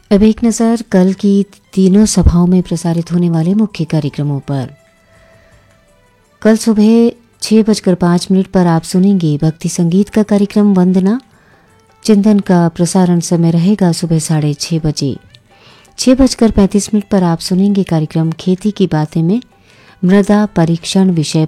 अब एक नज़र कल की तीनों सभाओं में प्रसारित होने वाले मुख्य कार्यक्रमों पर। कल सुबह 6:05 पर आप सुनेंगे भक्ति संगीत का कार्यक्रम वंदना। चिंतन का प्रसारण समय रहेगा सुबह 6:30 बजे। 6:35 पर आप सुनेंगे कार्यक्रम खेती की बातें में मृदा परीक्षण विषय